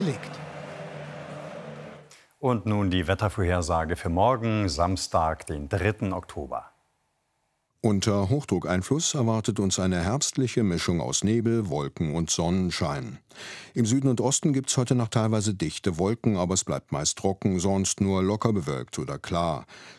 Legt. Und nun die Wettervorhersage für morgen, Samstag, den 3. Oktober. Unter Hochdruckeinfluss erwartet uns eine herbstliche Mischung aus Nebel, Wolken und Sonnenschein. Im Süden und Osten gibt es heute noch teilweise dichte Wolken, aber es bleibt meist trocken, sonst nur locker bewölkt oder klar.